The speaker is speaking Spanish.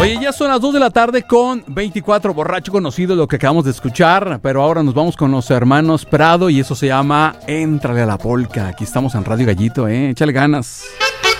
Oye, ya son las 2 de la tarde con 24, borracho conocido lo que acabamos de escuchar, pero ahora nos vamos con los hermanos Prado y eso se llama Éntrale a la polca. Aquí estamos en Radio Gallito, échale ganas.